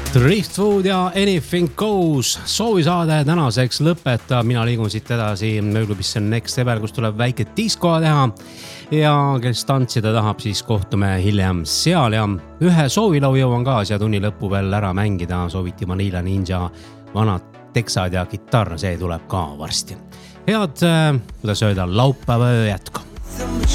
Driftwood ja Anything Goes soovisaade tänaseks lõpetab. Mina liigun siit edasi mööglubisse Next Level, kus tuleb väike diskoa teha ja kes tantsida tahab, siis kohtume hiljem seal ja ühe soovilau jõuan ka siia tunni lõppu veel ära mängida. Sooviti Vanilla Ninja vanad teksad ja kitarr, see tuleb ka varsti. Head, kuidas öelda, laupäeva jätku.